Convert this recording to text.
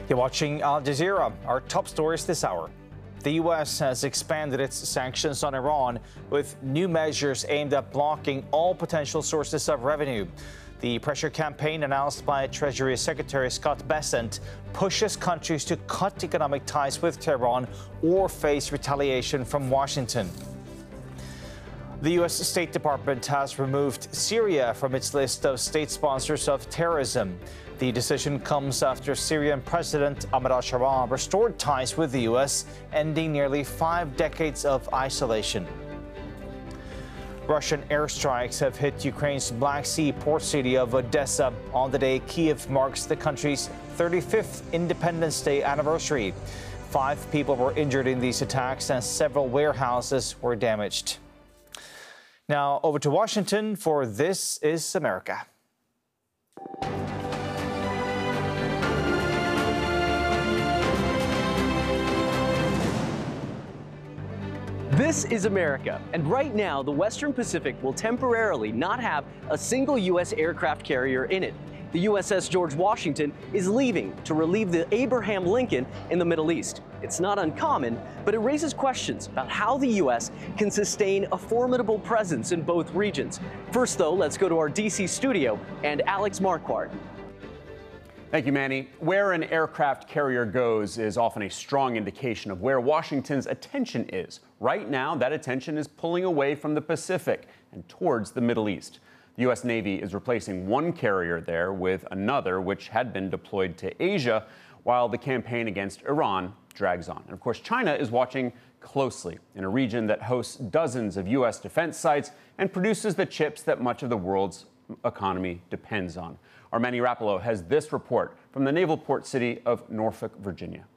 You're watching Al Jazeera. Our top stories this hour. The U.S. has expanded its sanctions on Iran with new measures aimed at blocking all potential sources of revenue. The pressure campaign announced by Treasury Secretary Scott Bessent pushes countries to cut economic ties with Tehran or face retaliation from Washington. The U.S. State Department has removed Syria from its list of state sponsors of terrorism. The decision comes after Syrian President Ahmed al-Sharaa restored ties with the U.S., ending nearly 5 decades of isolation. Russian airstrikes have hit Ukraine's Black Sea port city of Odessa on the day Kyiv marks the country's 35th Independence Day anniversary. 5 people were injured in these attacks and several warehouses were damaged. Now over to Washington for This is America. This is America, and right now the Western Pacific will temporarily not have a single U.S. aircraft carrier in it. The USS George Washington is leaving to relieve the Abraham Lincoln in the Middle East. It's not uncommon, but it raises questions about how the U.S. can sustain a formidable presence in both regions. First, though, let's go to our D.C. studio and Alex Marquardt. Thank you, Manny. Where an aircraft carrier goes is often a strong indication of where Washington's attention is. Right now, that attention is pulling away from the Pacific and towards the Middle East. The U.S. Navy is replacing one carrier there with another, which had been deployed to Asia, while the campaign against Iran drags on. And of course, China is watching closely in a region that hosts dozens of U.S. defense sites and produces the chips that much of the world's economy depends on. Our Manny Rapolo has this report from the naval port city of Norfolk, Virginia.